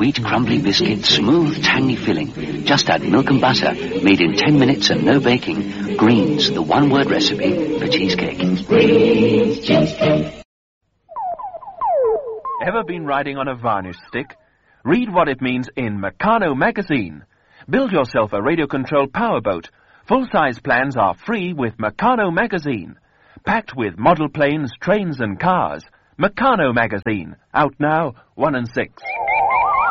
Sweet, crumbly biscuit, smooth, tangy filling. Just add milk and butter, made in 10 minutes and no baking. Greens, the one-word recipe for cheesecake. Greens cheesecake. Ever been riding on a varnish stick? Read what it means in Meccano magazine. Build yourself a radio-controlled powerboat. Full-size plans are free with Meccano magazine. Packed with model planes, trains and cars. Meccano magazine. Out now, 1 and 6.